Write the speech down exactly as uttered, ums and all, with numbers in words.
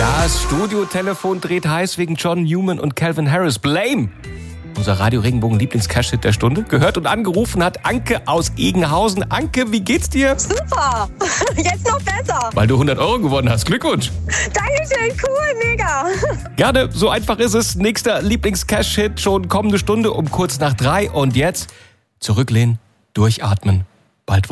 Das Studiotelefon dreht heiß wegen John Newman und Calvin Harris. Blame! Unser Radio Regenbogen Lieblings-Cash-Hit der Stunde. Gehört und angerufen hat Anke aus Egenhausen. Anke, wie geht's dir? Super! Jetzt noch besser! Weil du hundert Euro gewonnen hast. Glückwunsch! Dankeschön, cool, mega! Gerne, so einfach ist es. Nächster Lieblings-Cash-Hit schon kommende Stunde um kurz nach drei. Und jetzt zurücklehnen, durchatmen